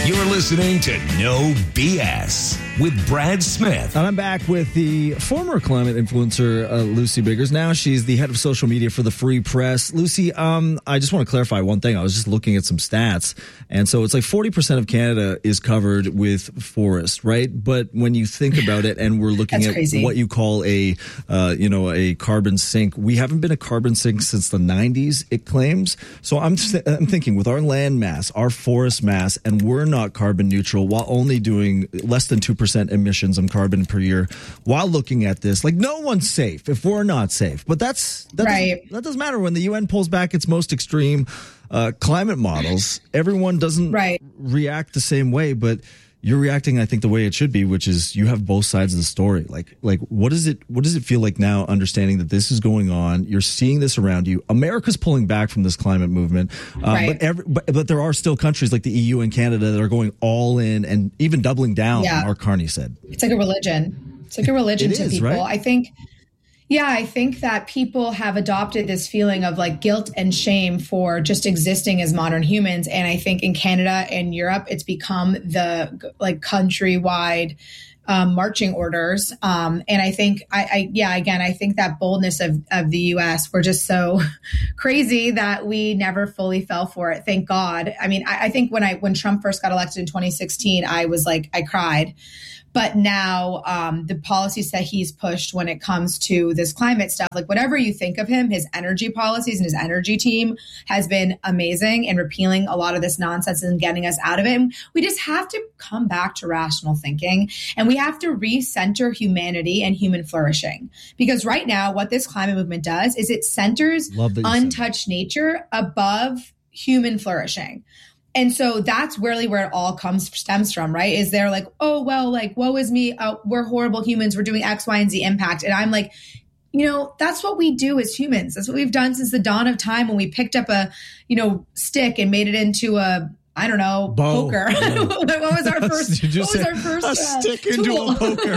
You're listening to No BS with Brad Smith. And I'm back with the former climate influencer, Lucy Biggers. Now she's the head of social media for the Free Press. Lucy, I just want to clarify one thing. I was just looking at some stats. And so it's like 40% of Canada is covered with forest, right? But when you think about it, and we're looking at crazy. what you call a carbon sink, we haven't been a carbon sink since the 90s, it claims. So I'm thinking with our land mass, our forest mass, and we're not carbon neutral while only doing less than 2% emissions of carbon per year. While looking at this, like, no one's safe if we're not safe. But that doesn't matter when the UN pulls back its most extreme climate models. Everyone doesn't react the same way, but you're reacting, I think, the way it should be, which is you have both sides of the story. Like what does it feel like now, understanding that this is going on? You're seeing this around you. America's pulling back from this climate movement, but there are still countries like the EU and Canada that are going all in and even doubling down. Mark Carney said it's like a religion. It's like a religion to people. Right? I think that people have adopted this feeling of like guilt and shame for just existing as modern humans. And I think in Canada and Europe, it's become the like countrywide marching orders. And I think, I think that boldness of the US, we're just so crazy that we never fully fell for it. Thank God. I mean, I think when Trump first got elected in 2016, I was like, I cried. But now the policies that he's pushed when it comes to this climate stuff, like whatever you think of him, his energy policies and his energy team has been amazing in repealing a lot of this nonsense and getting us out of it. And we just have to come back to rational thinking, and we have to recenter humanity and human flourishing. Because right now, what this climate movement does is it centers untouched nature above human flourishing. And so that's really where it all stems from, right? Is they're like, oh, well, like, woe is me. We're horrible humans. We're doing X, Y, and Z impact. And I'm like, that's what we do as humans. That's what we've done since the dawn of time when we picked up a, stick and made it into a, I don't know, poker. Yeah. What was our first? Stick into tool? A poker.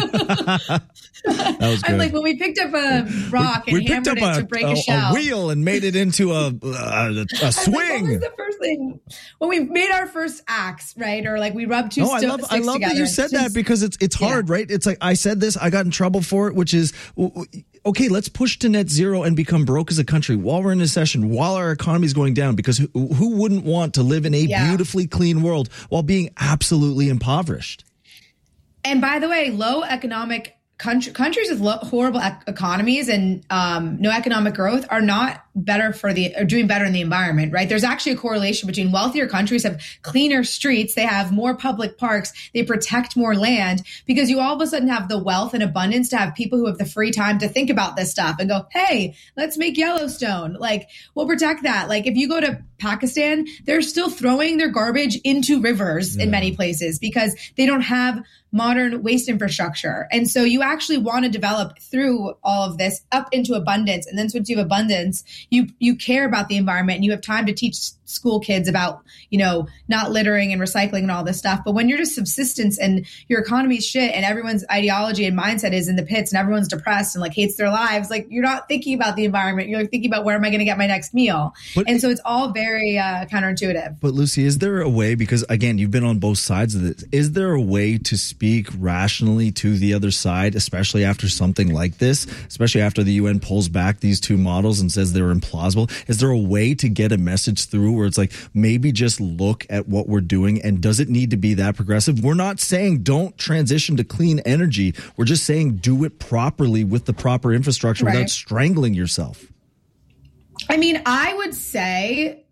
That was good. I'm like, when we picked up a rock and hammered it to break a shell. A wheel and made it into a swing. Like, what was the first thing? When we made our first axe, right? Or like we rubbed two sticks together. I love that you said that, because it's hard, right? It's like, I said this, I got in trouble for it, which is, okay, let's push to net zero and become broke as a country while we're in a recession, while our economy is going down, because who wouldn't want to live in a beautifully clean world while being absolutely impoverished? And by the way, low economic countries with horrible economies and no economic growth are not doing better in the environment, right? There's actually a correlation between wealthier countries have cleaner streets, they have more public parks, they protect more land, because you all of a sudden have the wealth and abundance to have people who have the free time to think about this stuff and go, hey, let's make Yellowstone. Like, we'll protect that. Like, if you go to Pakistan, they're still throwing their garbage into rivers in many places because they don't have modern waste infrastructure. And so you actually want to develop through all of this up into abundance. And then once you have abundance, you care about the environment and you have time to teach school kids about, not littering and recycling and all this stuff. But when you're just subsistence and your economy's shit and everyone's ideology and mindset is in the pits and everyone's depressed and like hates their lives, like, you're not thinking about the environment. You're thinking about, where am I going to get my next meal? And so it's all very counterintuitive. But Lucy, is there a way, because again, you've been on both sides of this, is there a way to speak rationally to the other side, especially after something like this, especially after the UN pulls back these two models and says they're implausible? Is there a way to get a message through where it's like, maybe just look at what we're doing, and does it need to be that progressive? We're not saying don't transition to clean energy. We're just saying do it properly with the proper infrastructure without strangling yourself. I mean, I would say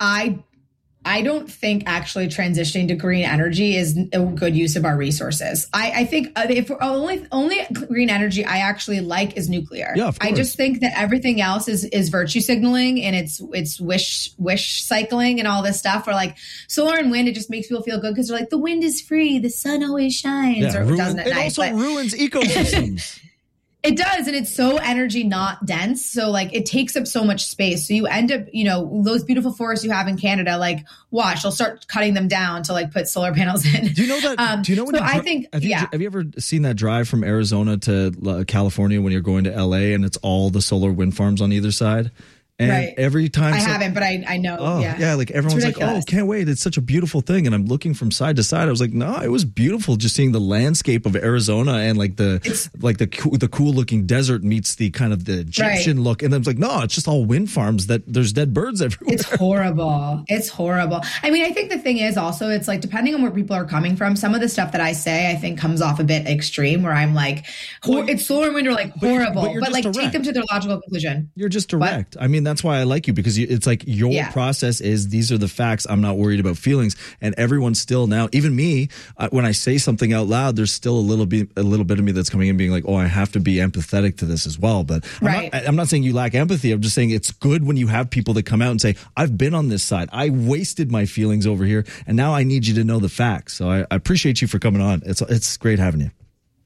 I don't think actually transitioning to green energy is a good use of our resources. I think if only green energy I actually like is nuclear. Yeah, of course. I just think that everything else is virtue signaling and it's wish cycling and all this stuff. Or like solar and wind, it just makes people feel good because they're like, the wind is free, the sun always shines, or it doesn't at night. It also ruins ecosystems. It does. And it's so energy not dense. So like it takes up so much space. So you end up, those beautiful forests you have in Canada, like watch, they'll start cutting them down to like put solar panels in. Do you know that? Do you know when? Have you ever seen that drive from Arizona to California when you're going to LA and it's all the solar wind farms on either side? And every time I haven't, but I know. Like everyone's like, oh, can't wait. It's such a beautiful thing. And I'm looking from side to side. I was like, no, it was beautiful just seeing the landscape of Arizona and like the cool looking desert meets the kind of the Egyptian look. And I was like, no, it's just all wind farms that there's dead birds everywhere. It's horrible. It's horrible. I mean, I think the thing is also, it's like, depending on where people are coming from, some of the stuff that I say, I think comes off a bit extreme where I'm like, it's solar and wind are like horrible, but like direct. Take them to their logical conclusion. You're just direct. I mean, that's why I like you, because it's like your process is these are the facts. I'm not worried about feelings. And everyone still now, even me, when I say something out loud, there's still a little bit of me that's coming in being like, oh, I have to be empathetic to this as well. But I'm not saying you lack empathy. I'm just saying it's good when you have people that come out and say, I've been on this side. I wasted my feelings over here. And now I need you to know the facts. So I appreciate you for coming on. It's great having you.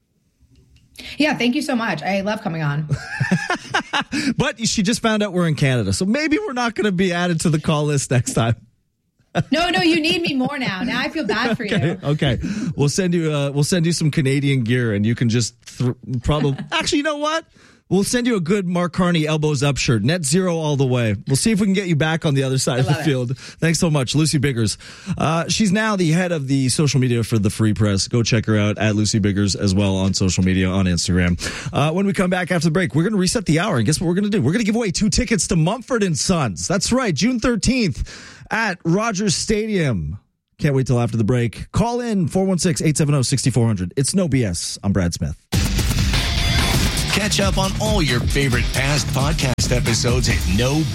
Yeah, thank you so much. I love coming on. But she just found out we're in Canada, so maybe we're not going to be added to the call list next time. No, you need me more now. Now I feel bad for you. Okay, we'll send you some Canadian gear, and you can just probably. Actually, you know what? We'll send you a good Mark Carney elbows up shirt. Net zero all the way. We'll see if we can get you back on the other side of the field. Thanks so much, Lucy Biggers. She's now the head of the social media for the Free Press. Go check her out at Lucy Biggers as well on social media on Instagram. When we come back after the break, we're going to reset the hour. And guess what we're going to do? We're going to give away 2 tickets to Mumford & Sons. That's right, June 13th at Rogers Stadium. Can't wait till after the break. Call in 416-870-6400. It's No BS. I'm Brad Smith. Catch up on all your favorite past podcast episodes at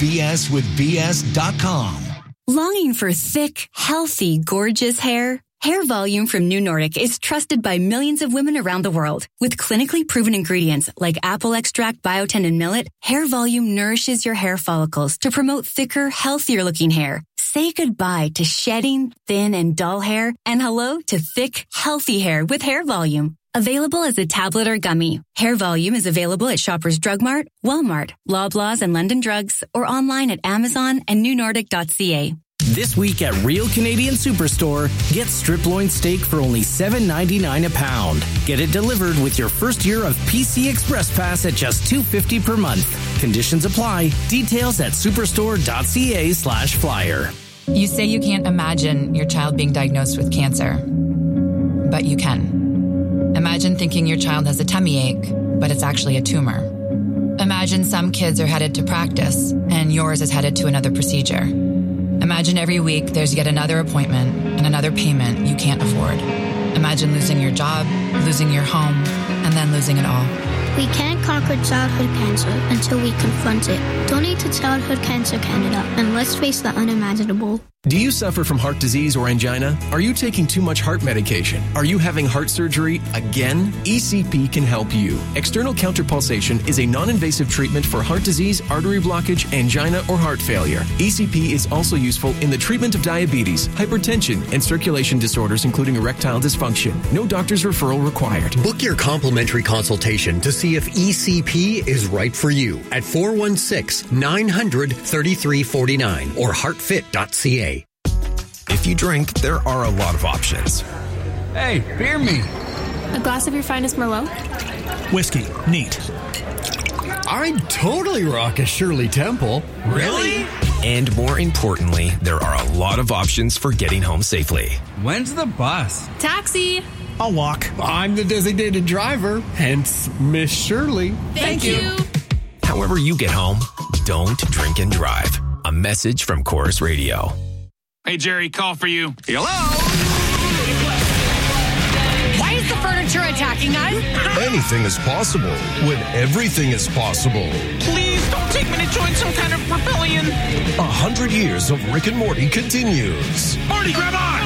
nobswithbs.com. Longing for thick, healthy, gorgeous hair? Hair Volume from New Nordic is trusted by millions of women around the world. With clinically proven ingredients like apple extract, biotin, and millet, Hair Volume nourishes your hair follicles to promote thicker, healthier-looking hair. Say goodbye to shedding, thin, and dull hair, and hello to thick, healthy hair with Hair Volume. Available as a tablet or gummy, Hair Volume is available at Shoppers Drug Mart, Walmart, Loblaws, and London Drugs, or online at Amazon and newnordic.ca. This week at Real Canadian Superstore, get strip loin steak for only $7.99 a pound. Get it delivered with your first year of PC Express Pass at just $2.50 per month. Conditions apply. Details at superstore.ca/flyer. You say you can't imagine your child being diagnosed with cancer, but you can. Imagine thinking your child has a tummy ache, but it's actually a tumor. Imagine some kids are headed to practice and yours is headed to another procedure. Imagine every week there's yet another appointment and another payment you can't afford. Imagine losing your job, losing your home, and then losing it all. We can't conquer childhood cancer until we confront it. Donate to Childhood Cancer Canada and let's face the unimaginable. Do you suffer from heart disease or angina? Are you taking too much heart medication? Are you having heart surgery again? ECP can help you. External counterpulsation is a non-invasive treatment for heart disease, artery blockage, angina, or heart failure. ECP is also useful in the treatment of diabetes, hypertension, and circulation disorders, including erectile dysfunction. No doctor's referral required. Book your complimentary consultation to see if ECP is right for you at 416-900-3349 or heartfit.ca. If you drink, there are a lot of options. Hey, beer me. A glass of your finest Merlot? Whiskey. Neat. I'd totally rock a Shirley Temple. Really? And more importantly, there are a lot of options for getting home safely. When's the bus? Taxi. I'll walk. I'm the designated driver, hence Miss Shirley. Thank you. However you get home, don't drink and drive. A message from Chorus Radio. Hey, Jerry, call for you. Hello? Why is the furniture attacking us? Anything is possible when everything is possible. Please don't take me to join some kind of rebellion. 100 years of Rick and Morty continues. Morty, grab on!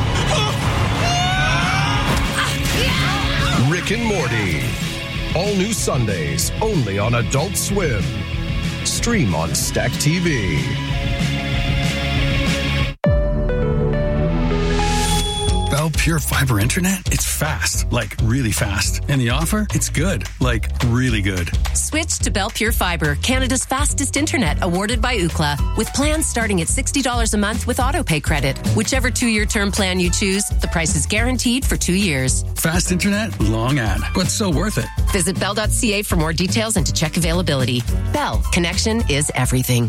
Rick and Morty. All new Sundays, only on Adult Swim. Stream on Stack TV. Bell Pure Fiber Internet? It's fast, like really fast. And the offer? It's good, like really good. Switch to Bell Pure Fiber, Canada's fastest internet, awarded by Ookla, with plans starting at $60 a month with autopay credit. Whichever 2-year term plan you choose, the price is guaranteed for 2 years. Fast internet, long ad, but so worth it. Visit bell.ca for more details and to check availability. Bell, connection is everything.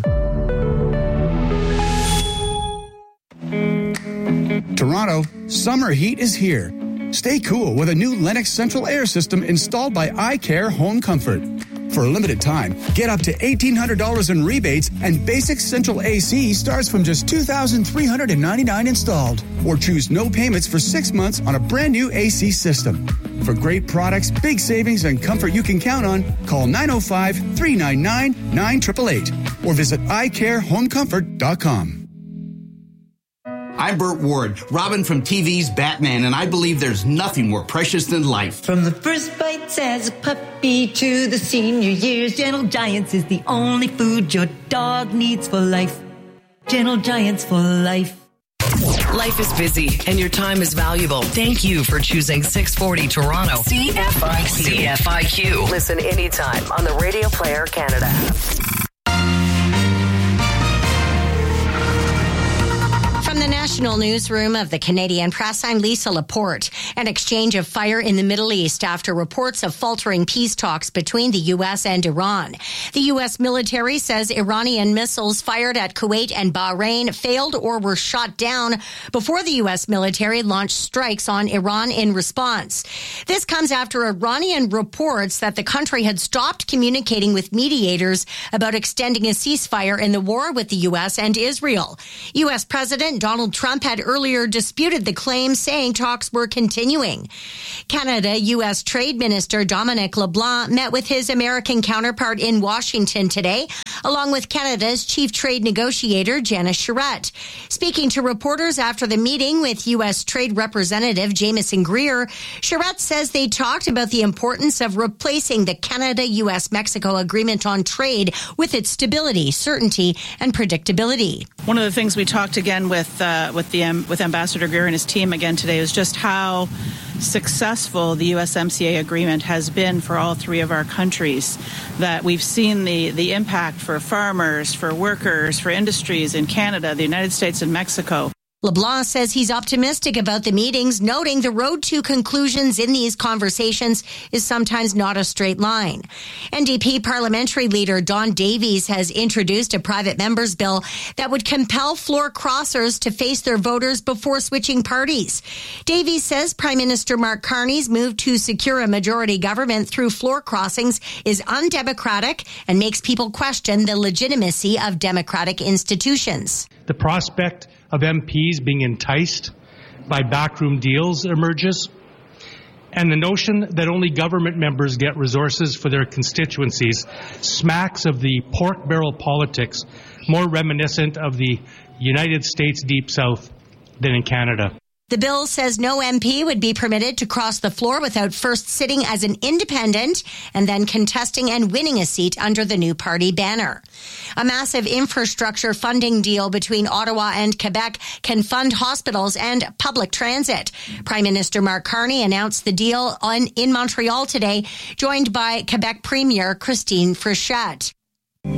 Toronto, summer heat is here. Stay cool with a new Lennox central air system installed by iCare Home Comfort. For a limited time, get up to $1,800 in rebates, and basic central AC starts from just $2,399 installed. Or choose no payments for 6 months on a brand new AC system. For great products, big savings, and comfort you can count on, call 905-399-9888 or visit iCareHomeComfort.com. I'm Burt Ward, Robin from TV's Batman, and I believe there's nothing more precious than life. From the first bites as a puppy to the senior years, Gentle Giants is the only food your dog needs for life. Gentle Giants for life. Life is busy and your time is valuable. Thank you for choosing 640 Toronto. CFIQ. Listen anytime on the Radio Player Canada app. From the National Newsroom of the Canadian Press, I'm Lisa Laporte. An exchange of fire in the Middle East after reports of faltering peace talks between the U.S. and Iran. The U.S. military says Iranian missiles fired at Kuwait and Bahrain failed or were shot down before the U.S. military launched strikes on Iran in response. This comes after Iranian reports that the country had stopped communicating with mediators about extending a ceasefire in the war with the U.S. and Israel. U.S. President Donald Trump had earlier disputed the claim, saying talks were continuing. Canada-U.S. Trade Minister Dominic LeBlanc met with his American counterpart in Washington today, along with Canada's chief trade negotiator, Janice Charette. Speaking to reporters after the meeting with U.S. Trade Representative Jamieson Greer, Charette says they talked about the importance of replacing the Canada-U.S.-Mexico agreement on trade with its stability, certainty, and predictability. One of the things we talked again with Ambassador Greer and his team again today is just how successful the USMCA agreement has been for all three of our countries. That we've seen the impact for farmers, for workers, for industries in Canada, the United States, and Mexico. LeBlanc says he's optimistic about the meetings, noting the road to conclusions in these conversations is sometimes not a straight line. NDP parliamentary leader Don Davies has introduced a private member's bill that would compel floor crossers to face their voters before switching parties. Davies says Prime Minister Mark Carney's move to secure a majority government through floor crossings is undemocratic and makes people question the legitimacy of democratic institutions. The prospect of MPs being enticed by backroom deals emerges, and the notion that only government members get resources for their constituencies smacks of the pork barrel politics more reminiscent of the United States Deep South than in Canada. The bill says no MP would be permitted to cross the floor without first sitting as an independent and then contesting and winning a seat under the new party banner. A massive infrastructure funding deal between Ottawa and Quebec can fund hospitals and public transit. Prime Minister Mark Carney announced the deal in Montreal today, joined by Quebec Premier Christine Frichette.